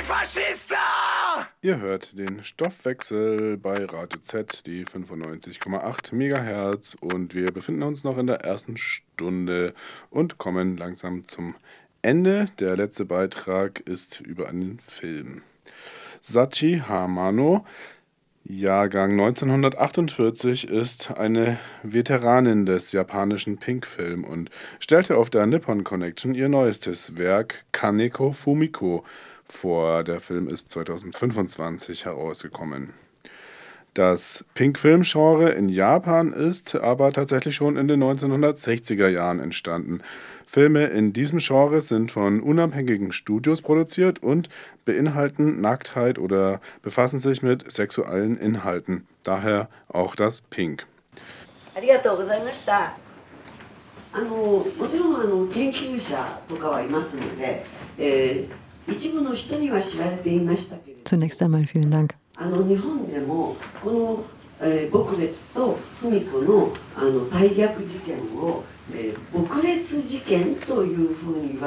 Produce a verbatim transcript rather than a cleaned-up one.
Ihr hört den Stoffwechsel bei Radio Z, die fünfundneunzig Komma acht Megahertz, und wir befinden uns noch in der ersten Stunde und kommen langsam zum Ende. Der letzte Beitrag ist über einen Film. Sachi Hamano, Jahrgang neunzehnhundertachtundvierzig, ist eine Veteranin des japanischen Pink-Film und stellte auf der Nippon Connection ihr neuestes Werk Kaneko Fumiko vor. Der Film ist zweitausendfünfundzwanzig herausgekommen. Das Pink-Film-Genre in Japan ist aber tatsächlich schon in den neunzehnhundertsechziger Jahren entstanden. Filme in diesem Genre sind von unabhängigen Studios produziert und beinhalten Nacktheit oder befassen sich mit sexuellen Inhalten. Daher auch das Pink. ありがとうございました。あのもちろんあの研究者とかはいますので、えー、一部の人には知られていましたけれど。 Zunächst einmal vielen Dank. あの日本でもこの、えー、撲列と文子のあの大逆事件を、えー、撲列事件というふうに言われて